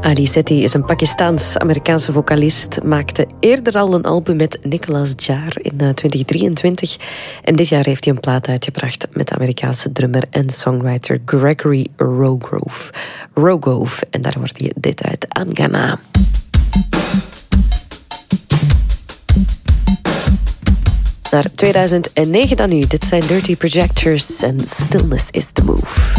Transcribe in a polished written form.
Ali Sethi is een Pakistaans-Amerikaanse vocalist. Maakte eerder al een album met Nicolas Jaar in 2023. En dit jaar heeft hij een plaat uitgebracht met de Amerikaanse drummer en songwriter Gregory Rogove. En daar hoort hij dit uit, Angana. Naar 2009 dan nu. Dit zijn Dirty Projectors en Stillness is the Move.